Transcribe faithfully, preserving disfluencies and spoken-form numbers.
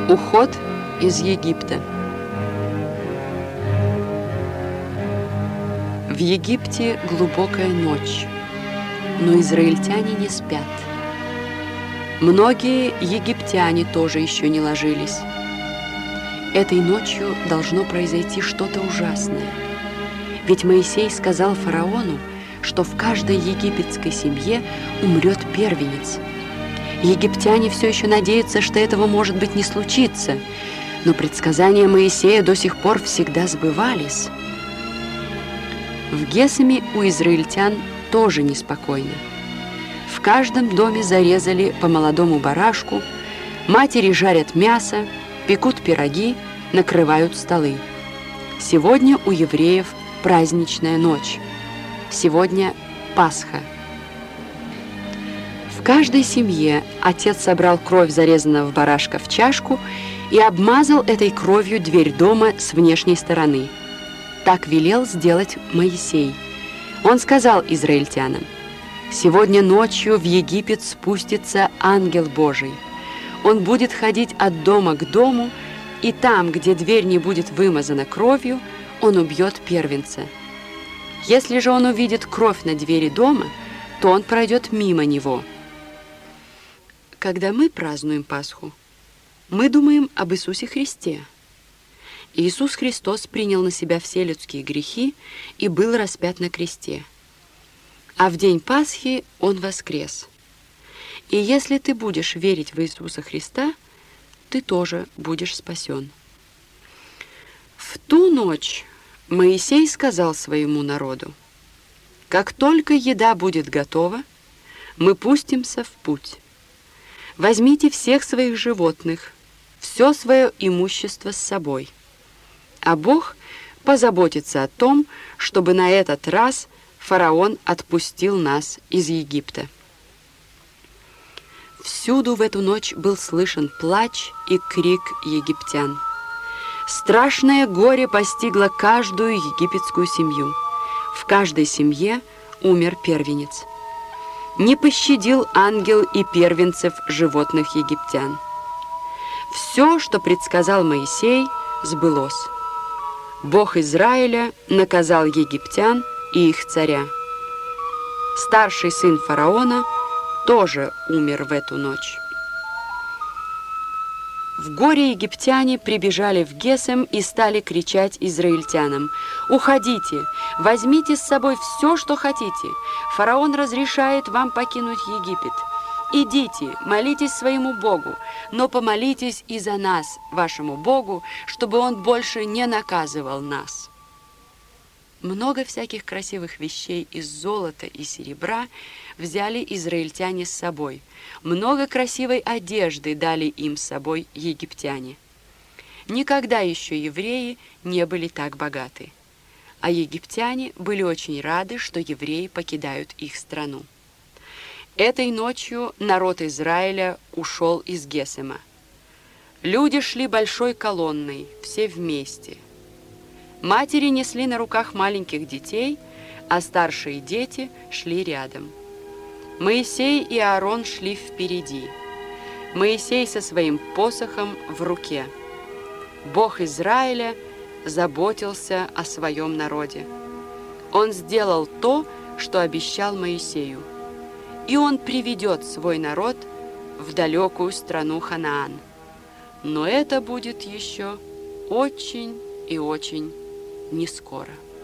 Уход из Египта. В Египте глубокая ночь, но израильтяне не спят. Многие египтяне тоже еще не ложились. Этой ночью должно произойти что-то ужасное. Ведь Моисей сказал фараону, что в каждой египетской семье умрет первенец. Египтяне все еще надеются, что этого, может быть, не случится, но предсказания Моисея до сих пор всегда сбывались. В Гесеме у израильтян тоже неспокойно. В каждом доме зарезали по молодому барашку, матери жарят мясо, пекут пироги, накрывают столы. Сегодня у евреев праздничная ночь. Сегодня Пасха. В каждой семье отец собрал кровь зарезанного барашка в чашку и обмазал этой кровью дверь дома с внешней стороны. Так велел сделать Моисей. Он сказал израильтянам: «Сегодня ночью в Египет спустится ангел Божий. Он будет ходить от дома к дому, и там, где дверь не будет вымазана кровью, он убьет первенца. Если же он увидит кровь на двери дома, то он пройдет мимо него». Когда мы празднуем Пасху, мы думаем об Иисусе Христе. Иисус Христос принял на себя все людские грехи и был распят на кресте. А в день Пасхи Он воскрес. И если ты будешь верить в Иисуса Христа, ты тоже будешь спасен. В ту ночь Моисей сказал своему народу: «Как только еда будет готова, мы пустимся в путь. Возьмите всех своих животных, все свое имущество с собой. А Бог позаботится о том, чтобы на этот раз фараон отпустил нас из Египта». Всюду в эту ночь был слышен плач и крик египтян. Страшное горе постигло каждую египетскую семью. В каждой семье умер первенец. Не пощадил ангел и первенцев животных египтян. Все, что предсказал Моисей, сбылось. Бог Израиля наказал египтян и их царя. Старший сын фараона тоже умер в эту ночь. В горе египтяне прибежали в Гесем и стали кричать израильтянам: «Уходите, возьмите с собой все, что хотите. Фараон разрешает вам покинуть Египет. Идите, молитесь своему Богу, но помолитесь и за нас, вашему Богу, чтобы Он больше не наказывал нас». Много всяких красивых вещей из золота и серебра взяли израильтяне с собой. Много красивой одежды дали им с собой египтяне. Никогда еще евреи не были так богаты. А египтяне были очень рады, что евреи покидают их страну. Этой ночью народ Израиля ушел из Гесема. Люди шли большой колонной, все вместе. Матери несли на руках маленьких детей, а старшие дети шли рядом. Моисей и Аарон шли впереди. Моисей со своим посохом в руке. Бог Израиля заботился о своем народе. Он сделал то, что обещал Моисею, и он приведет свой народ в далекую страну Ханаан. Но это будет еще очень и очень не скоро.